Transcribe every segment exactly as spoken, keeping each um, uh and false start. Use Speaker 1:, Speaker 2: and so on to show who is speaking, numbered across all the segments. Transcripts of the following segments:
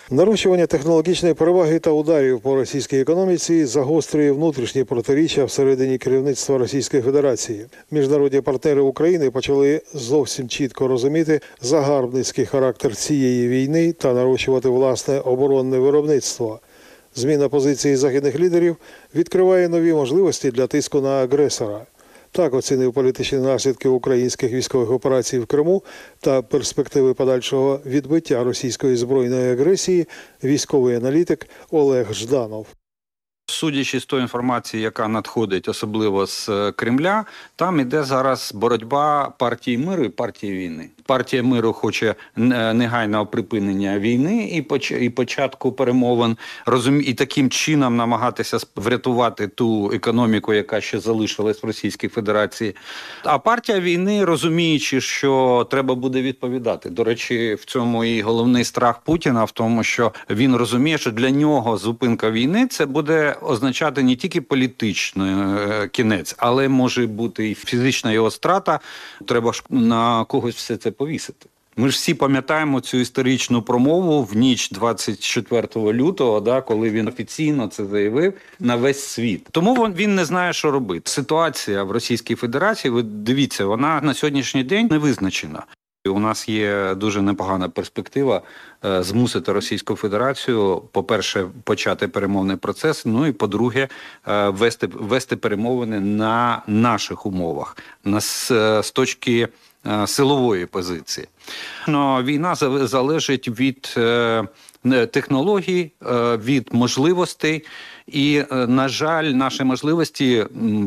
Speaker 1: Нарощування технологічної переваги та ударів по російській економіці загострює внутрішні протиріччя всередині керівництва Російської Федерації. Міжнародні партнери України почали зовсім чітко розуміти загарбницький характер цієї війни та нарощувати власне оборонне виробництво. Зміна позиції західних лідерів відкриває нові можливості для тиску на агресора. Так оцінив політичні наслідки українських військових операцій в Криму та перспективи подальшого відбиття російської збройної агресії військовий аналітик Олег Жданов.
Speaker 2: Судячи з тої інформації, яка надходить, особливо з Кремля, там іде зараз боротьба партії миру і партії війни. Партія миру хоче негайного припинення війни і початку перемовин, і таким чином намагатися врятувати ту економіку, яка ще залишилась в Російській Федерації. А партія війни, розуміючи, що треба буде відповідати. До речі, в цьому і головний страх Путіна, в тому, що він розуміє, що для нього зупинка війни – це буде означати не тільки політичний кінець, але може бути і фізична його страта. Треба ж на когось все це повісити. Ми ж всі пам'ятаємо цю історичну промову в ніч двадцять четвертого лютого, да, коли він офіційно це заявив на весь світ. Тому він, він не знає, що робити. Ситуація в Російській Федерації, ви дивіться, вона на сьогоднішній день не визначена. У нас є дуже непогана перспектива е, змусити Російську Федерацію, по-перше, почати перемовний процес, ну і, по-друге, е, вести, вести перемовини на наших умовах, на, з, з точки е, силової позиції. Но війна залежить від е, технологій, е, від можливостей, і, е, на жаль, наші можливості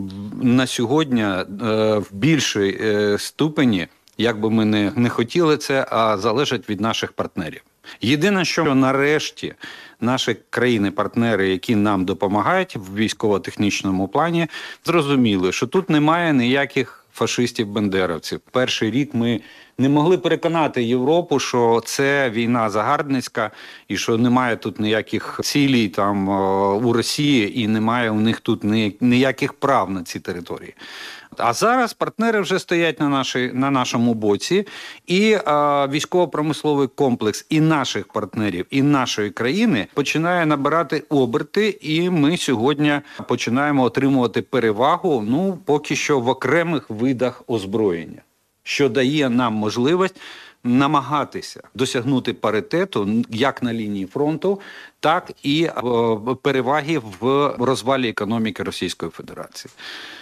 Speaker 2: на сьогодні е, в більшій е, ступені, як би ми не, не хотіли це, а залежить від наших партнерів. Єдине, що нарешті наші країни-партнери, які нам допомагають в військово-технічному плані, зрозуміли, що тут немає ніяких фашистів-бендеровців. Перший рік ми не могли переконати Європу, що це війна загарбницька і що немає тут ніяких цілей там у Росії і немає у них тут ніяких прав на ці території. А зараз партнери вже стоять на, нашій, на нашому боці, і а, військово-промисловий комплекс і наших партнерів, і нашої країни починає набирати оберти, і ми сьогодні починаємо отримувати перевагу, ну, поки що в окремих видах озброєння, що дає нам можливість намагатися досягнути паритету як на лінії фронту, так і о, переваги в розвалі економіки Російської Федерації.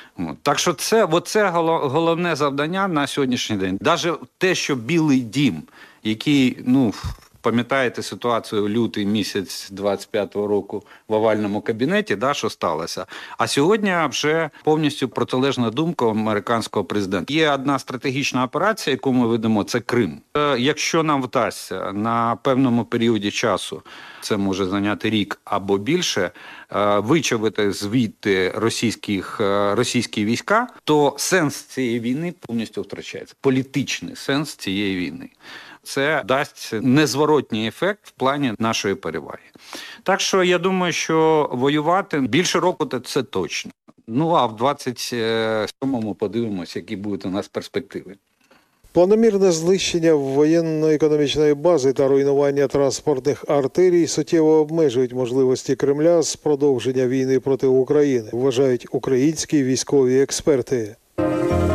Speaker 2: Так що це, оце головне завдання на сьогоднішній день. Навіть те, що Білий дім, який, ну, пам'ятаєте ситуацію лютий місяць двадцять п'ятого року в овальному кабінеті, да, що сталося. А сьогодні вже повністю протилежна думка американського президента. Є одна стратегічна операція, яку ми ведемо, це Крим. Якщо нам вдасться на певному періоді часу, це може зайняти рік або більше, вичавити звідти російських, російські війська, то сенс цієї війни повністю втрачається. Політичний сенс цієї війни. Це дасть незворотній ефект в плані нашої переваги. Так що я думаю, що воювати більше року – це точно. Ну а в двадцять сьомому подивимося, які будуть у нас перспективи.
Speaker 1: Планомірне знищення воєнно-економічної бази та руйнування транспортних артерій суттєво обмежують можливості Кремля з продовження війни проти України, вважають українські військові експерти.